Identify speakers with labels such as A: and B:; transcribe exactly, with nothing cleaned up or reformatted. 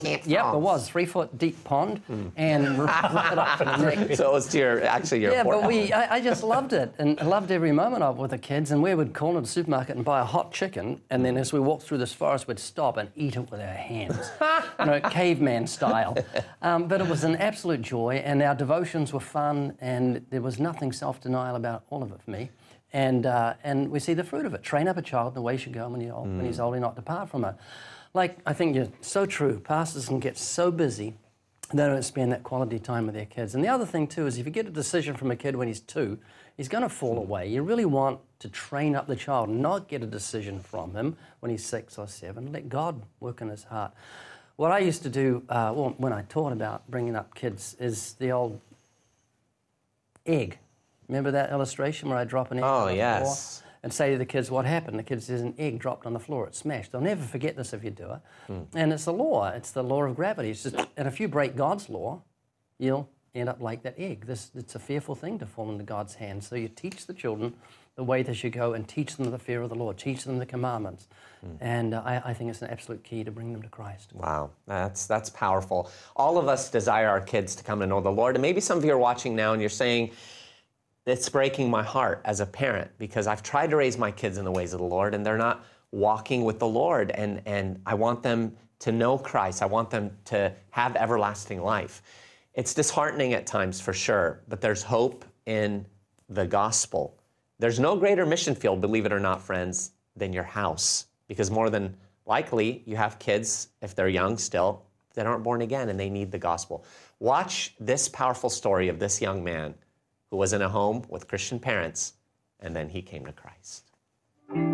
A: Yep, it was three foot deep pond, mm. and right up to the neck.
B: So it was to your actually your.
A: Yeah,
B: port.
A: but we I, I just loved it, and I loved every moment of it with the kids. And we would call into the supermarket and buy a hot chicken, and then as we walked through this forest, we'd stop and eat it with our hands, you know, caveman style. Um, but it was an absolute joy, and our devotions were fun, and there was nothing self-denial about all of it for me. And uh, and we see the fruit of it. Train up a child in the way he should go when, you're old, mm. when he's old, he'll not depart from it. Like, I think you're so true. Pastors can get so busy, they don't spend that quality time with their kids. And the other thing, too, is if you get a decision from a kid when he's two, he's going to fall away. You really want to train up the child, not get a decision from him when he's six or seven. Let God work in his heart. What I used to do uh, well, when I taught about bringing up kids is the old egg. Remember that illustration where I drop an egg
B: oh,
A: on the
B: yes.
A: floor and say to the kids what happened? The kids says an egg dropped on the floor, it smashed. They'll never forget this if you do it. Mm. And it's the law. It's the law of gravity. It's just, and if you break God's law, you'll end up like that egg. This, it's a fearful thing to fall into God's hands. So you teach the children the way they should go and teach them the fear of the Lord, teach them the commandments. Mm. And uh, I, I think it's an absolute key to bring them to Christ.
B: Wow, that's, that's powerful. All of us desire our kids to come to know the Lord. And maybe some of you are watching now and you're saying, it's breaking my heart as a parent because I've tried to raise my kids in the ways of the Lord and they're not walking with the Lord. And, and I want them to know Christ. I want them to have everlasting life. It's disheartening at times for sure, but there's hope in the gospel. There's no greater mission field, believe it or not, friends, than your house. Because more than likely, you have kids, if they're young still, that aren't born again and they need the gospel. Watch this powerful story of this young man who was in a home with Christian parents, and then he came to Christ.